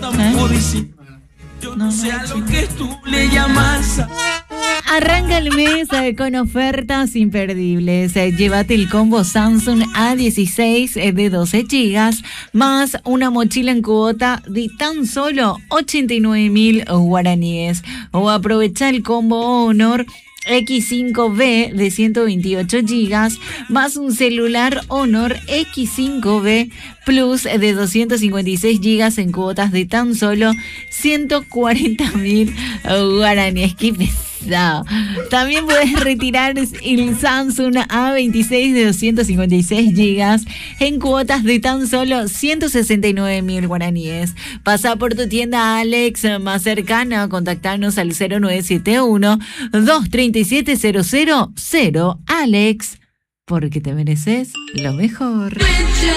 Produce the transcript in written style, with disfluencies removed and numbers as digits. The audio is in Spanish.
No sé a lo que tú le llamas. Arranca el mes con ofertas imperdibles. Llévate el combo Samsung A16 de 12 GB más una mochila en cuota de tan solo 89.000 guaraníes. O aprovecha el combo Honor X5B de 128 GB más un celular Honor X5B Plus de 256 GB en cuotas de tan solo 140.000 guaraníes. ¡Qué pesado! También puedes retirar el Samsung A26 de 256 GB en cuotas de tan solo 169.000 guaraníes. Pasa por tu tienda Alex más cercana, contactarnos al 0971 237 000. Alex, porque te mereces lo mejor.